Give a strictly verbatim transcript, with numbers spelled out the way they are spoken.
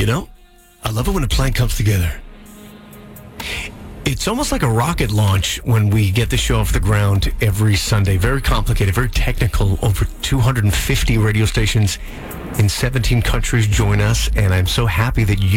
know, I love it when a plan comes together. It's almost like a rocket launch when we get the show off the ground every Sunday. Very complicated, very technical. Over two hundred fifty radio stations in seventeen countries join us, and I'm so happy that you